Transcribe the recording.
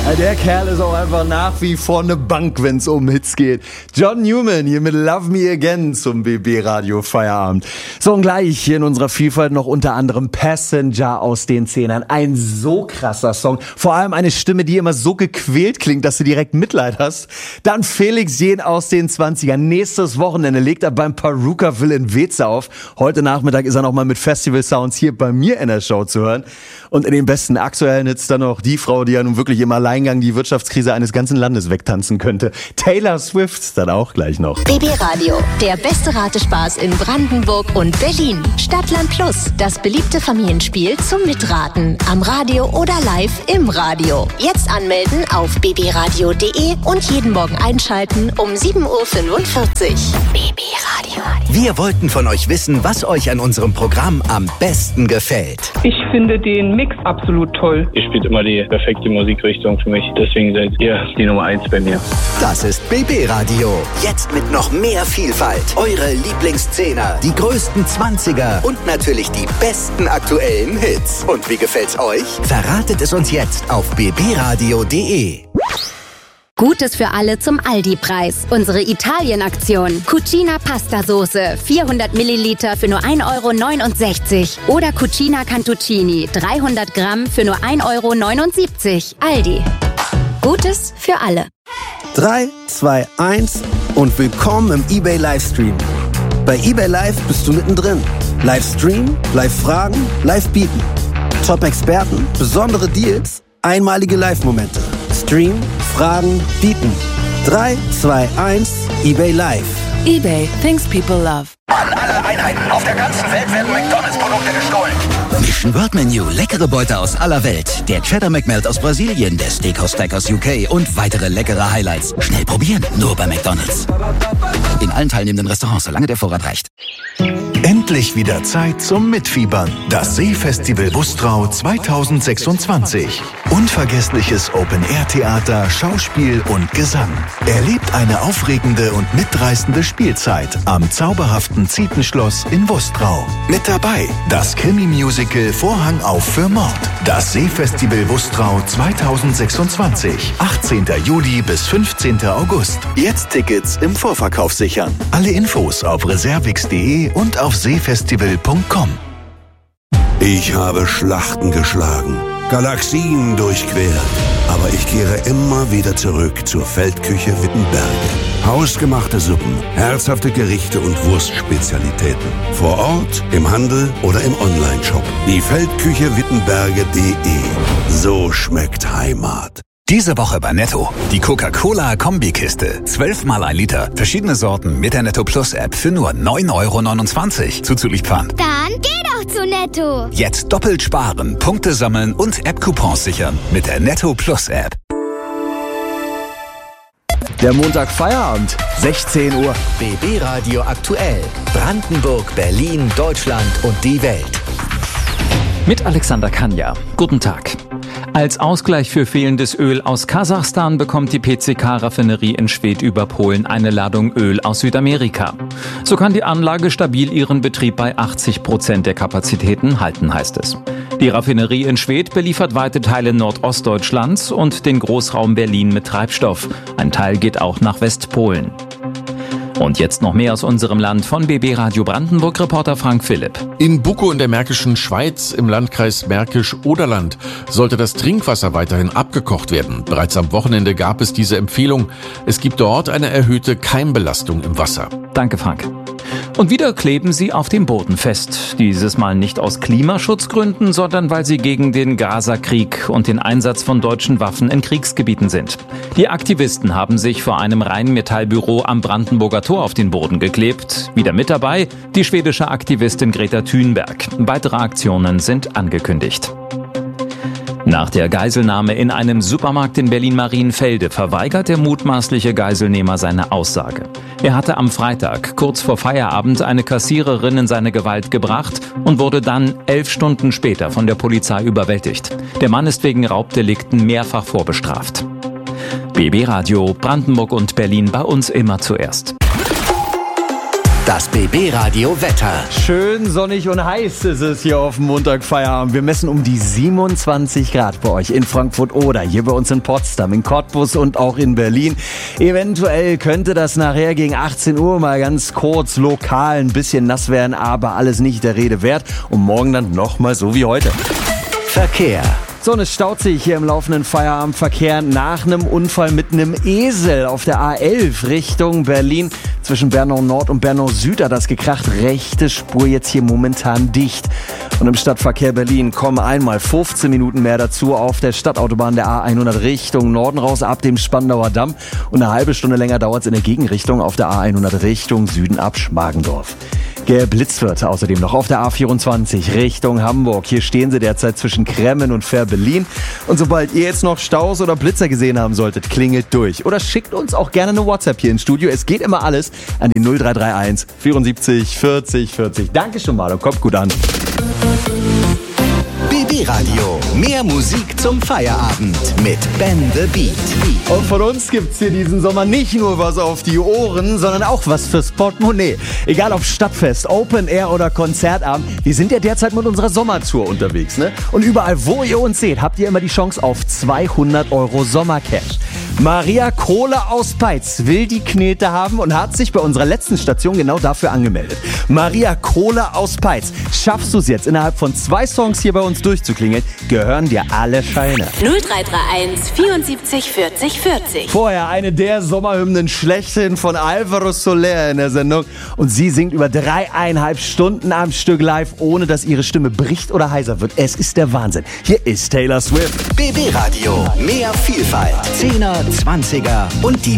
Der Kerl ist auch einfach nach wie vor eine Bank, wenn es um Hits geht. John Newman hier mit Love Me Again zum BB Radio Feierabend. So, und gleich hier in unserer Vielfalt noch unter anderem Passenger aus den Zehnern. Ein so krasser Song. Vor allem eine Stimme, die immer so gequält klingt, dass du direkt Mitleid hast. Dann Felix Jähn aus den 20ern. Nächstes Wochenende legt er beim Perukaville in Weeze auf. Heute Nachmittag ist er nochmal mit Festival Sounds hier bei mir in der Show zu hören. Und in den besten aktuellen Hits dann noch die Frau, die ja nun wirklich im Alleingang die Wirtschaftskrise eines ganzen Landes wegtanzen könnte. Taylor Swift dann auch gleich noch. BB Radio, der beste Ratespaß in Brandenburg und Berlin. Stadtland Plus, das beliebte Familienspiel zum Mitraten. Am Radio oder live im Radio. Jetzt anmelden auf bbradio.de und jeden Morgen einschalten um 7.45 Uhr. BB Radio. Wir wollten von euch wissen, was euch an unserem Programm am besten gefällt. Ich finde den Mix absolut toll. Ihr spielt immer die perfekte Musikrichtung für mich. Deswegen seid ihr die Nummer 1 bei mir. Das ist BB Radio. Jetzt mit noch mehr Vielfalt. Eure Lieblingsszehner, die größten 20er und natürlich die besten aktuellen Hits. Und wie gefällt's euch? Verratet es uns jetzt auf bbradio.de. Gutes für alle zum Aldi-Preis. Unsere Italien-Aktion. Cucina Pasta-Soße. 400 Milliliter für nur 1,69 €. Oder Cucina Cantuccini. 300 Gramm für nur 1,79 €. Aldi. Gutes für alle. 3, 2, 1 und willkommen im eBay Livestream. Bei eBay Live bist du mittendrin. Livestream, Live-Fragen, Live-Bieten. Top-Experten, besondere Deals, einmalige Live-Momente. Stream, Fragen, Bieten. 3, 2, 1, eBay Live. eBay, things people love. An alle Einheiten auf der ganzen Welt werden McDonalds-Produkte gestohlen. Mission World Menu, leckere Beute aus aller Welt. Der Cheddar McMelt aus Brasilien, der Steakhouse Stack aus UK und weitere leckere Highlights. Schnell probieren, nur bei McDonalds. In allen teilnehmenden Restaurants, solange der Vorrat reicht. Endlich wieder Zeit zum Mitfiebern. Das Seefestival Bustrau 2026. Unvergessliches Open-Air-Theater, Schauspiel und Gesang. Erlebt eine aufregende und mitreißende Spielzeit am zauberhaften Zietenschloss in Bustrau. Mit dabei das Krimi-Musical Vorhang auf für Mord. Das Seefestival Bustrau 2026. 18. Juli bis 15. August. Jetzt Tickets im Vorverkauf sichern. Alle Infos auf reservix.de und auf seefestival.com. Ich habe Schlachten geschlagen, Galaxien durchquert, aber ich kehre immer wieder zurück zur Feldküche Wittenberge. Hausgemachte Suppen, herzhafte Gerichte und Wurstspezialitäten. Vor Ort, im Handel oder im Onlineshop. Die Feldküche Wittenberge.de. So schmeckt Heimat. Diese Woche bei Netto. Die Coca-Cola-Kombikiste. 12 mal 1 Liter. Verschiedene Sorten mit der Netto Plus App für nur 9,29 € zuzüglich Pfand. Dann geh doch zu Netto. Jetzt doppelt sparen, Punkte sammeln und App-Coupons sichern mit der Netto Plus App. Der Montag Feierabend, 16 Uhr. BB Radio aktuell. Brandenburg, Berlin, Deutschland und die Welt. Mit Alexander Kanja. Guten Tag. Als Ausgleich für fehlendes Öl aus Kasachstan bekommt die PCK-Raffinerie in Schwedt über Polen eine Ladung Öl aus Südamerika. So kann die Anlage stabil ihren Betrieb bei 80% der Kapazitäten halten, heißt es. Die Raffinerie in Schwedt beliefert weite Teile Nordostdeutschlands und den Großraum Berlin mit Treibstoff. Ein Teil geht auch nach Westpolen. Und jetzt noch mehr aus unserem Land von BB Radio Brandenburg, Reporter Frank Philipp. In Bukow in der Märkischen Schweiz im Landkreis Märkisch-Oderland sollte das Trinkwasser weiterhin abgekocht werden. Bereits am Wochenende gab es diese Empfehlung. Es gibt dort eine erhöhte Keimbelastung im Wasser. Danke, Frank. Und wieder kleben sie auf dem Boden fest. Dieses Mal nicht aus Klimaschutzgründen, sondern weil sie gegen den Gaza-Krieg und den Einsatz von deutschen Waffen in Kriegsgebieten sind. Die Aktivisten haben sich vor einem Rheinmetallbüro am Brandenburger Tor auf den Boden geklebt. Wieder mit dabei die schwedische Aktivistin Greta Thunberg. Weitere Aktionen sind angekündigt. Nach der Geiselnahme in einem Supermarkt in Berlin-Marienfelde verweigert der mutmaßliche Geiselnehmer seine Aussage. Er hatte am Freitag, kurz vor Feierabend, eine Kassiererin in seine Gewalt gebracht und wurde dann 11 Stunden später von der Polizei überwältigt. Der Mann ist wegen Raubdelikten mehrfach vorbestraft. BB Radio, Brandenburg und Berlin, bei uns immer zuerst. Das BB Radio Wetter. Schön sonnig und heiß ist es hier auf dem Montagfeierabend. Wir messen um die 27 Grad bei euch in Frankfurt oder hier bei uns in Potsdam, in Cottbus und auch in Berlin. Eventuell könnte das nachher gegen 18 Uhr mal ganz kurz lokal ein bisschen nass werden, aber alles nicht der Rede wert. Und morgen dann nochmal so wie heute. Verkehr. So, und es staut sich hier im laufenden Feierabendverkehr nach einem Unfall mit einem Esel auf der A11 Richtung Berlin. Zwischen Bernau Nord und Bernau Süd hat das gekracht. Rechte Spur jetzt hier momentan dicht. Und im Stadtverkehr Berlin kommen einmal 15 Minuten mehr dazu auf der Stadtautobahn der A100 Richtung Norden raus ab dem Spandauer Damm. Und eine halbe Stunde länger dauert es in der Gegenrichtung auf der A100 Richtung Süden ab Schmargendorf. Geblitzt wird außerdem noch auf der A24 Richtung Hamburg. Hier stehen sie derzeit zwischen Kremmen und Fehrbellin. Und sobald ihr jetzt noch Staus oder Blitzer gesehen haben solltet, klingelt durch. Oder schickt uns auch gerne eine WhatsApp hier ins Studio. Es geht immer alles an die 0331 74 40 40. Danke schon mal und kommt gut an. BB Radio. Mehr Musik zum Feierabend mit Ben the Beat. Und von uns gibt's hier diesen Sommer nicht nur was auf die Ohren, sondern auch was fürs Portemonnaie. Egal ob Stadtfest, Open Air oder Konzertabend, wir sind ja derzeit mit unserer Sommertour unterwegs, ne? Und überall, wo ihr uns seht, habt ihr immer die Chance auf 200 € Sommercash. Maria Kohle aus Peitz will die Knete haben und hat sich bei unserer letzten Station genau dafür angemeldet. Maria Kohle aus Peitz, schaffst du es jetzt innerhalb von 2 Songs hier bei uns durchzuklingeln, gehören dir alle Scheine. 0331 74 40 40. Vorher eine der Sommerhymnen schlechthin von Alvaro Soler in der Sendung. Und sie singt über 3,5 Stunden am Stück live, ohne dass ihre Stimme bricht oder heiser wird. Es ist der Wahnsinn. Hier ist Taylor Swift. BB Radio. Mehr Vielfalt. 10er, 20er und die